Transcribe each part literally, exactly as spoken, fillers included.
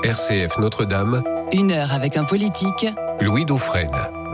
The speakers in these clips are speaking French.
R C F Notre-Dame. Une heure avec un politique. Louis Dauphren.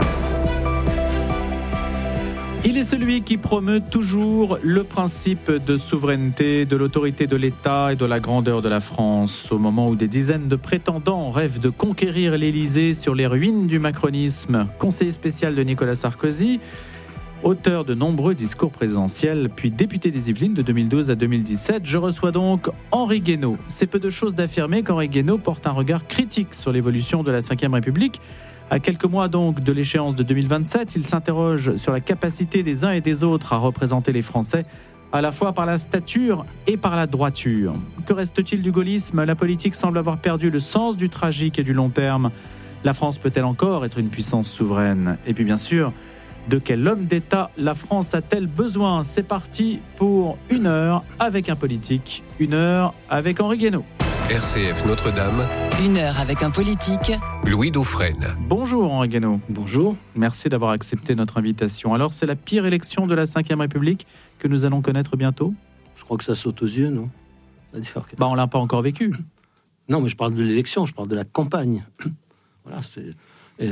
Il est celui qui promeut toujours le principe de souveraineté, de l'autorité de l'État et de la grandeur de la France. Au moment où des dizaines de prétendants rêvent de conquérir l'Élysée sur les ruines du macronisme, conseiller spécial de Nicolas Sarkozy, auteur de nombreux discours présidentiels, puis député des Yvelines de deux mille douze à deux mille dix-sept, je reçois donc Henri Guénaud. C'est peu de choses d'affirmer qu'Henri Guénaud porte un regard critique sur l'évolution de la cinquième République. À quelques mois donc de l'échéance de deux mille vingt-sept, il s'interroge sur la capacité des uns et des autres à représenter les Français, à la fois par la stature et par la droiture. Que reste-t-il du gaullisme ? La politique semble avoir perdu le sens du tragique et du long terme. La France peut-elle encore être une puissance souveraine ? Et puis bien sûr, de quel homme d'État la France a-t-elle besoin ? C'est parti pour une heure avec un politique, une heure avec Henri Guénaud. R C F Notre-Dame. Une heure avec un politique. Louis Dauphren. Bonjour Henri Guénaud. Bonjour. Merci d'avoir accepté notre invitation. Alors, c'est la pire élection de la cinquième République que nous allons connaître bientôt ? Je crois que ça saute aux yeux, non ? C'est-à-dire que... Bah, on ne l'a pas encore vécu. Non, mais je parle de l'élection, je parle de la campagne. Voilà, c'est... Et,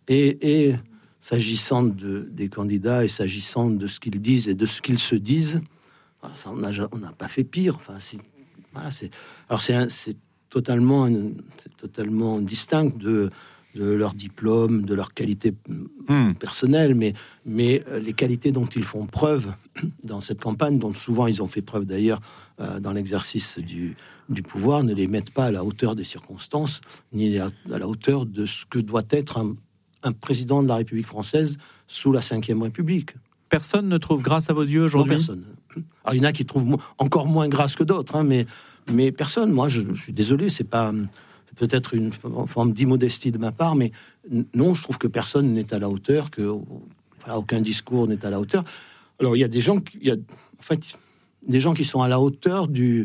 et, et s'agissant de, des candidats et s'agissant de ce qu'ils disent et de ce qu'ils se disent, voilà, ça, on n'a on n'a pas fait pire. Enfin, c'est... Voilà, c'est... Alors, c'est, un, c'est, totalement, c'est totalement distinct de, de leur diplôme, de leur qualité mmh. personnelle, mais, mais les qualités dont ils font preuve dans cette campagne, dont souvent ils ont fait preuve d'ailleurs euh, dans l'exercice du, du pouvoir, ne les mettent pas à la hauteur des circonstances, ni à, à la hauteur de ce que doit être un, un président de la République française sous la cinquième République. Personne ne trouve grâce à vos yeux aujourd'hui ? Non, personne. Alors, il y en a qui trouvent mo- encore moins grâce que d'autres, hein, mais, mais personne. Moi, je, je suis désolé, c'est pas c'est peut-être une forme d'immodestie de ma part, mais non, je trouve que personne n'est à la hauteur, que voilà, aucun discours n'est à la hauteur. Alors, il y a des gens, qui, il y a, en fait, des gens qui sont à la hauteur du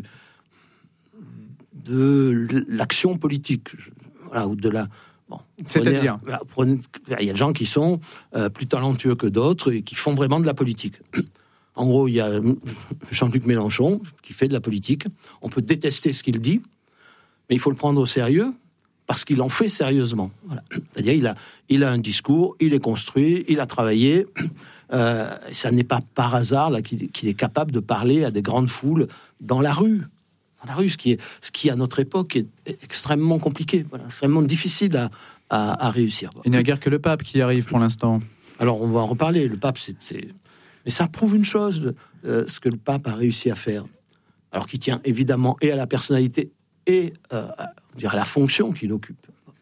de l'action politique, voilà, ou de la. Bon, C'est-à-dire prenez, il y a des gens qui sont euh, plus talentueux que d'autres et qui font vraiment de la politique. En gros, il y a Jean-Luc Mélenchon qui fait de la politique. On peut détester ce qu'il dit, mais il faut le prendre au sérieux parce qu'il en fait sérieusement. Voilà. C'est-à-dire, il a, il a un discours, il est construit, il a travaillé. Euh, ça n'est pas par hasard là, qu'il, qu'il est capable de parler à des grandes foules dans la rue. Dans la rue, ce qui, est, ce qui à notre époque est extrêmement compliqué, voilà, extrêmement difficile à, à, à réussir. Il n'y a guère que le pape qui arrive pour l'instant. Alors, on va en reparler. Le pape, c'est... c'est... Mais ça prouve une chose, euh, ce que le pape a réussi à faire. Alors qu'il tient évidemment et à la personnalité et euh, à, dire, à la fonction qu'il occupe.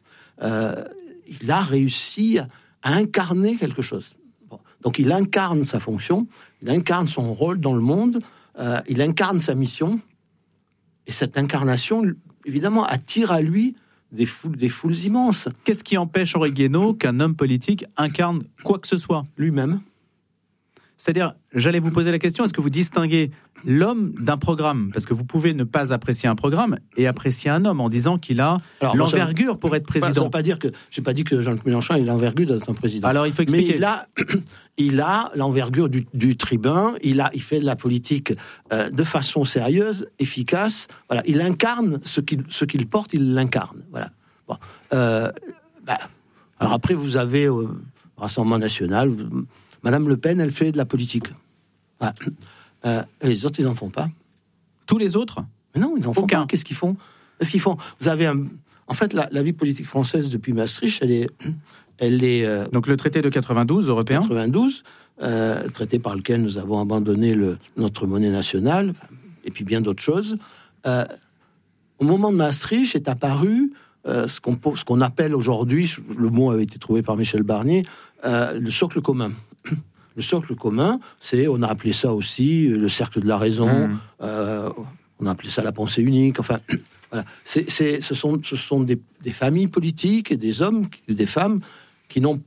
Euh, il a réussi à, à incarner quelque chose. Bon. Donc, il incarne sa fonction, il incarne son rôle dans le monde, euh, il incarne sa mission. Et cette incarnation, évidemment, attire à lui des foules, des foules immenses. Qu'est-ce qui empêche Henri Guénaud qu'un homme politique incarne quoi que ce soit ? Lui-même. C'est-à-dire, j'allais vous poser la question, est-ce que vous distinguez l'homme d'un programme ? Parce que vous pouvez ne pas apprécier un programme et apprécier un homme en disant qu'il a Alors, l'envergure ça, pour être président. Ça ne veut pas dire que, je n'ai pas dit que Jean-Luc Mélenchon a l'envergure d'être un président. Alors, il faut expliquer. Mais il a, il a l'envergure du, du tribun, il, a, il fait de la politique euh, de façon sérieuse, efficace. Voilà, il incarne ce qu'il, ce qu'il porte, il l'incarne. Voilà. Bon, euh, bah, alors après, vous avez euh, Rassemblement National... Madame Le Pen, elle fait de la politique. Ah. Euh, et les autres, ils n'en font pas. Tous les autres ? Mais non, ils n'en font Aucun. pas. Qu'est-ce qu'ils font ? Qu'est-ce qu'ils font ? Vous avez un... En fait, la, la vie politique française depuis Maastricht, elle est... Elle est euh... Donc le traité de quatre-vingt-douze européen ? quatre-vingt-douze, euh, le traité par lequel nous avons abandonné le, notre monnaie nationale, et puis bien d'autres choses. Euh, au moment de Maastricht est apparu euh, ce, qu'on, ce qu'on appelle aujourd'hui, le mot avait été trouvé par Michel Barnier, euh, le socle commun. Le socle commun, c'est, on a appelé ça aussi le cercle de la raison, mmh. euh, on a appelé ça la pensée unique, enfin, voilà. C'est, c'est, ce sont, ce sont des, des familles politiques et des hommes, des femmes qui n'ont,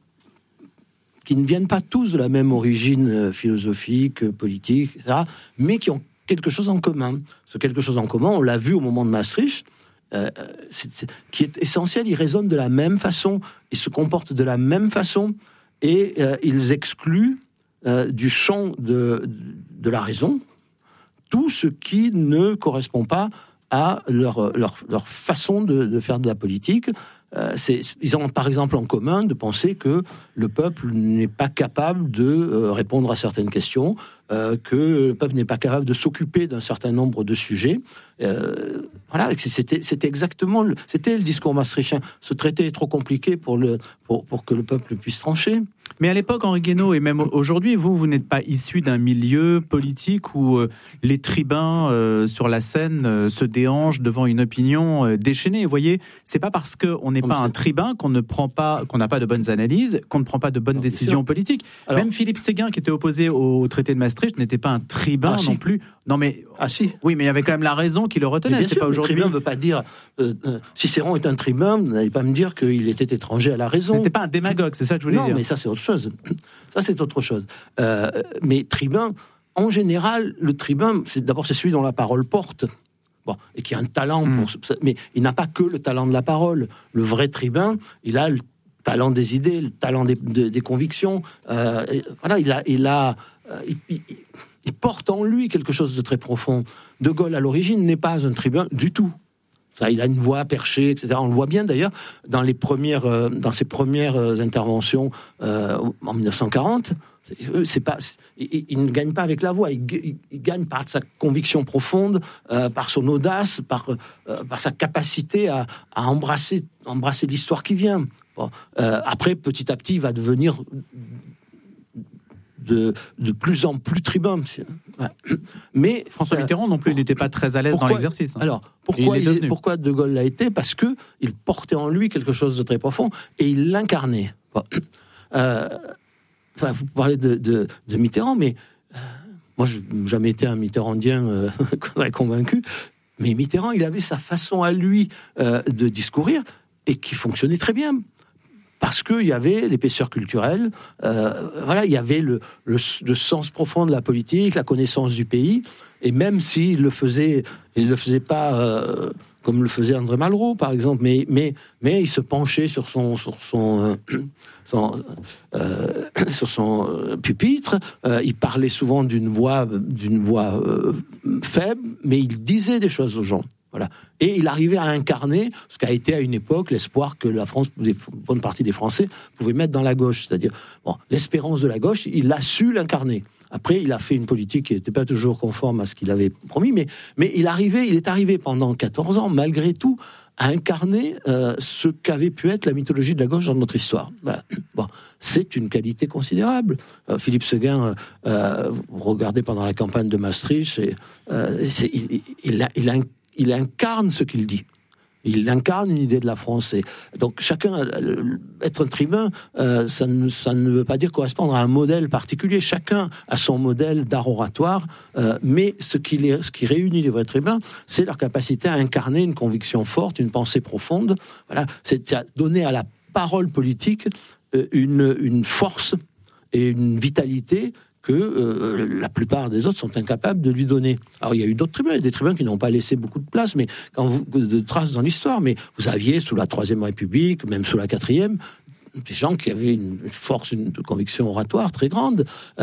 qui ne viennent pas tous de la même origine philosophique, politique, et cetera, mais qui ont quelque chose en commun. Ce quelque chose en commun, on l'a vu au moment de Maastricht, euh, c'est, c'est, qui est essentiel, ils raisonnent de la même façon, ils se comportent de la même façon, et euh, ils excluent Euh, du champ de, de la raison tout ce qui ne correspond pas à leur, leur, leur façon de, de faire de la politique. Euh, c'est, ils ont par exemple en commun de penser que le peuple n'est pas capable de euh, répondre à certaines questions, euh, que le peuple n'est pas capable de s'occuper d'un certain nombre de sujets. Euh, voilà, c'était, c'était exactement le, c'était le discours maastrichtien. Ce traité est trop compliqué pour, le, pour, pour que le peuple puisse trancher. Mais à l'époque, Henri Guénaud, et même aujourd'hui, vous, vous n'êtes pas issu d'un milieu politique où euh, les tribuns euh, sur la scène euh, se déhanchent devant une opinion euh, déchaînée. Vous voyez, c'est pas parce qu'on n'est pas un tribun qu'on ne prend pas, qu'on n'a pas de bonnes analyses, qu'on ne prend pas de bonnes non, décisions politiques. Alors, même Philippe Séguin, qui était opposé au traité de Maastricht, n'était pas un tribun ah, non si. plus. Non mais ah si. Oui, mais il y avait quand même la raison qui le retenait. C'est sûr, pas aujourd'hui. Le tribun ne veut pas dire. Euh, euh, Cicéron est un tribun. Vous n'allez pas me dire qu'il était étranger à la raison. C'était pas un démagogue, c'est ça que je voulais non, dire. Non, mais ça c'est autre chose. Ça c'est autre chose. Euh, mais tribun, en général, le tribun, c'est d'abord c'est celui dont la parole porte. Bon, et qui a un talent pour. Mmh. Mais il n'a pas que le talent de la parole. Le vrai tribun, il a le talent des idées, le talent des, des, des convictions. Euh, voilà, il a, il a, euh, il, il, il porte en lui quelque chose de très profond. De Gaulle, à l'origine, n'est pas un tribun du tout. Ça, il a une voix perchée, et cetera. On le voit bien d'ailleurs dans les premières, euh, dans ses premières euh, interventions euh, en dix-neuf cent quarante. C'est pas, il, il ne gagne pas avec la voix. Il, il, il gagne par sa conviction profonde, euh, par son audace, par, euh, par sa capacité à, à embrasser, embrasser l'histoire qui vient. Bon, euh, après, petit à petit, il va devenir de, de plus en plus tribun. Ouais. Mais François Mitterrand euh, non plus n'était pas très à l'aise pourquoi, dans l'exercice. Hein. Alors pourquoi, il il est, pourquoi De Gaulle l'a été? Parce que il portait en lui quelque chose de très profond et il l'incarnait. Bon. Euh, enfin, vous parlez de, de, de Mitterrand, mais euh, moi, je n'ai jamais été un mitterrandien euh, très convaincu. Mais Mitterrand, il avait sa façon à lui euh, de discourir et qui fonctionnait très bien. Parce qu'il y avait l'épaisseur culturelle, euh, voilà, il y avait le, le, le sens profond de la politique, la connaissance du pays, et même s'il le faisait, il le faisait pas euh, comme le faisait André Malraux, par exemple, mais mais mais il se penchait sur son sur son euh, son, euh, sur son euh, pupitre, euh, il parlait souvent d'une voix d'une voix euh, faible, mais il disait des choses aux gens. Voilà. Et il arrivait à incarner ce qu'a été à une époque l'espoir que la France, une bonne partie des Français, pouvaient mettre dans la gauche. C'est-à-dire, bon, l'espérance de la gauche, il a su l'incarner. Après, il a fait une politique qui n'était pas toujours conforme à ce qu'il avait promis, mais, mais il, arrivait, il est arrivé pendant quatorze ans, malgré tout, à incarner euh, ce qu'avait pu être la mythologie de la gauche dans notre histoire. Voilà. Bon, c'est une qualité considérable. Euh, Philippe Séguin, euh, vous regardez pendant la campagne de Maastricht, et, euh, c'est, il, il, a, il a un Il incarne ce qu'il dit. Il incarne une idée de la France. Et donc, chacun, être un tribun, euh, ça, ne, ça ne veut pas dire correspondre à un modèle particulier. Chacun a son modèle d'art oratoire, euh, mais ce qui, les, ce qui réunit les vrais tribuns, c'est leur capacité à incarner une conviction forte, une pensée profonde. Voilà, c'est à donner à la parole politique euh, une, une force et une vitalité que euh, la plupart des autres sont incapables de lui donner. Alors il y a eu d'autres tribuns, il y a des tribuns qui n'ont pas laissé beaucoup de place, mais quand vous, de traces dans l'histoire, mais vous aviez sous la Troisième République, même sous la Quatrième, des gens qui avaient une force, une conviction oratoire très grande,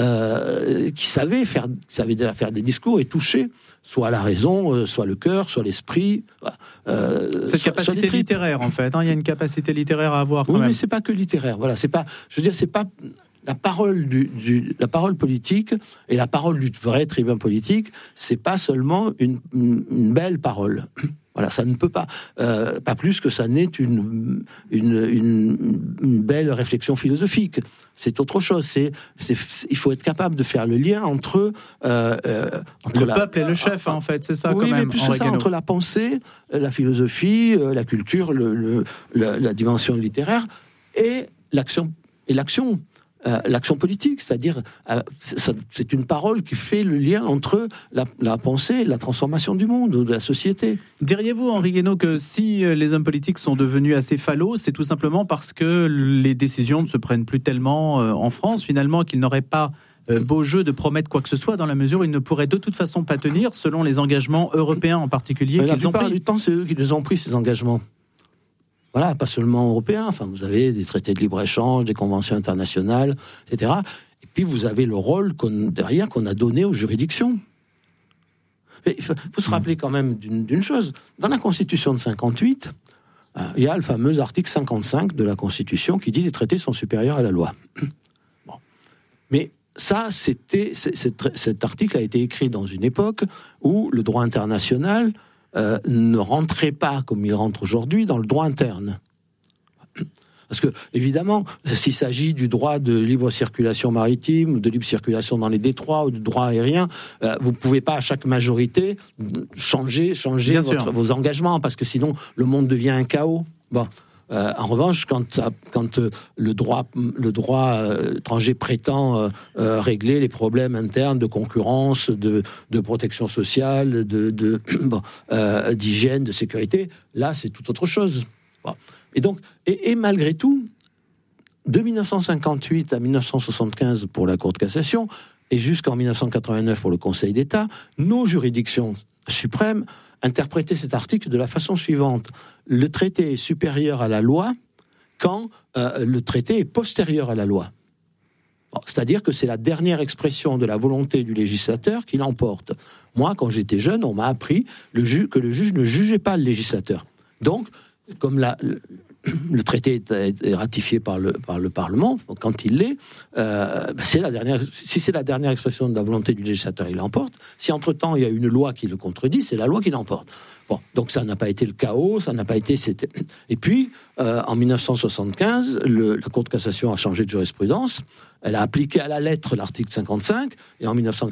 euh, qui savaient faire, savaient faire des discours et toucher soit la raison, soit le cœur, soit l'esprit. Euh, Cette soit, capacité soit littéraire, en fait. Hein, il y a une capacité littéraire à avoir. Quand oui, même. mais c'est pas que littéraire. Voilà, c'est pas. Je veux dire, c'est pas. La parole, du, du, la parole politique et la parole du vrai tribun politique, c'est pas seulement une, une, une belle parole. Voilà, ça ne peut pas, euh, pas plus que ça n'est une, une, une, une belle réflexion philosophique. C'est autre chose. C'est, c'est, il faut être capable de faire le lien entre, euh, euh, entre le la, peuple et le chef, hein, en fait, c'est ça. Oui, quand même, mais plus que ça, entre la pensée, la philosophie, la culture, le, le, la, la dimension littéraire et l'action et l'action. Euh, l'action politique, c'est-à-dire euh, c'est, c'est une parole qui fait le lien entre la, la pensée et la transformation du monde, de la société. Diriez-vous, Henri Guénaud, que si les hommes politiques sont devenus assez phallos, c'est tout simplement parce que les décisions ne se prennent plus tellement euh, en France, finalement, qu'ils n'auraient pas euh, beau jeu de promettre quoi que ce soit, dans la mesure où ils ne pourraient de toute façon pas tenir, selon les engagements européens en particulier, Mais qu'ils ont pris. La plupart du temps, c'est eux qui les ont pris, ces engagements. Voilà, pas seulement européens. Enfin, vous avez des traités de libre-échange, des conventions internationales, et cetera. Et puis, vous avez le rôle qu'on, derrière qu'on a donné aux juridictions. Il faut, faut se rappeler quand même d'une, d'une chose. Dans la Constitution de cinquante-huit, euh, il y a le fameux article cinquante-cinq de la Constitution qui dit les traités sont supérieurs à la loi. Bon. Mais ça, c'était, c'est, c'est, cet article a été écrit dans une époque où le droit international euh, ne rentrait pas, comme il rentre aujourd'hui, dans le droit interne. Parce que, évidemment, s'il s'agit du droit de libre circulation maritime, ou de libre circulation dans les détroits, ou du droit aérien, euh, vous ne pouvez pas, à chaque majorité, changer, changer votre, vos engagements, parce que sinon, le monde devient un chaos. Bon. Euh, en revanche, quand, quand euh, le droit, le droit euh, étranger prétend euh, euh, régler les problèmes internes de concurrence, de, de protection sociale, de, de, bon, euh, d'hygiène, de sécurité, là, c'est tout autre chose. Bon. Et donc, et, et malgré tout, de dix-neuf cent cinquante-huit à dix-neuf cent soixante-quinze pour la Cour de cassation, et jusqu'en dix-neuf cent quatre-vingt-neuf pour le Conseil d'État, nos juridictions suprêmes interprétaient cet article de la façon suivante. Le traité est supérieur à la loi quand euh, le traité est postérieur à la loi. Bon, c'est-à-dire que c'est la dernière expression de la volonté du législateur qui l'emporte. Moi, quand j'étais jeune, on m'a appris le ju- que le juge ne jugeait pas le législateur. Donc, comme la, le, le traité est, est ratifié par le, par le Parlement, quand il l'est, euh, c'est la dernière, si c'est la dernière expression de la volonté du législateur, il l'emporte. Si entre-temps, il y a une loi qui le contredit, c'est la loi qui l'emporte. Bon, donc ça n'a pas été le chaos, ça n'a pas été... C'était... Et puis, euh, en dix-neuf cent soixante-quinze, le, la Cour de cassation a changé de jurisprudence, elle a appliqué à la lettre l'article cinquante-cinq, et en dix-neuf cent